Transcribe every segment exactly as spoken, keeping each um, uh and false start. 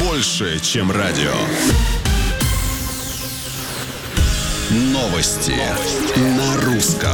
больше, чем радио. Новости на русском.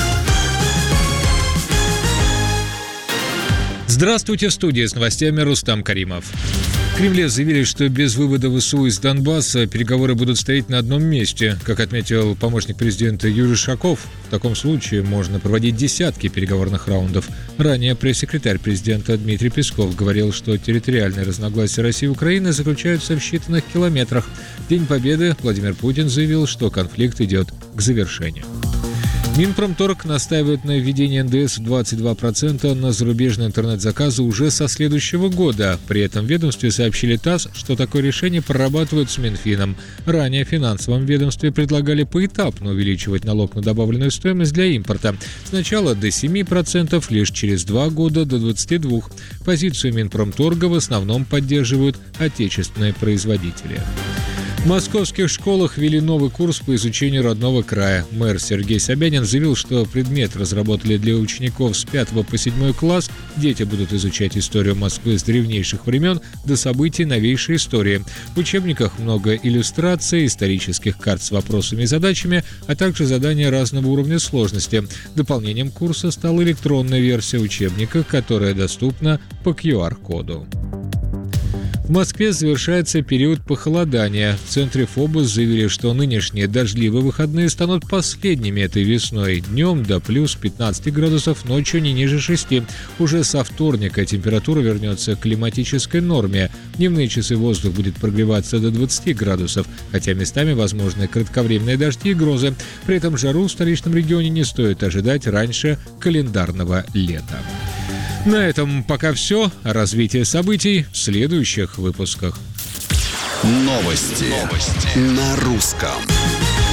Здравствуйте, в студии с новостями Рустам Каримов. В Кремле заявили, что без вывода ВСУ из Донбасса переговоры будут стоять на одном месте. Как отметил помощник президента Юрий Шаков, в таком случае можно проводить десятки переговорных раундов. Ранее пресс-секретарь президента Дмитрий Песков говорил, что территориальные разногласия России и Украины заключаются в считанных километрах. В День Победы Владимир Путин заявил, что конфликт идет к завершению. Минпромторг настаивает на введении эн дэ эс в двадцать два процента на зарубежные интернет-заказы уже со следующего года. При этом в ведомстве сообщили ТАСС, что такое решение прорабатывают с Минфином. Ранее в финансовом ведомстве предлагали поэтапно увеличивать налог на добавленную стоимость для импорта. Сначала до семи процентов, лишь через два года до двадцати двух процентов. Позицию Минпромторга в основном поддерживают отечественные производители. В московских школах ввели новый курс по изучению родного края. Мэр Сергей Собянин заявил, что предмет разработали для учеников с пятого по седьмой класс. Дети будут изучать историю Москвы с древнейших времен до событий новейшей истории. В учебниках много иллюстраций, исторических карт с вопросами и задачами, а также задания разного уровня сложности. Дополнением курса стала электронная версия учебника, которая доступна по ку ар-коду. В Москве завершается период похолодания. В центре ФОБОС заявили, что нынешние дождливые выходные станут последними этой весной. Днем до плюс пятнадцати градусов, ночью не ниже шести. Уже со вторника температура вернется к климатической норме. В дневные часы воздух будет прогреваться до двадцати градусов, хотя местами возможны кратковременные дожди и грозы. При этом жару в столичном регионе не стоит ожидать раньше календарного лета. На этом пока все. Развитие событий в следующих выпусках. Новости, Новости. на русском.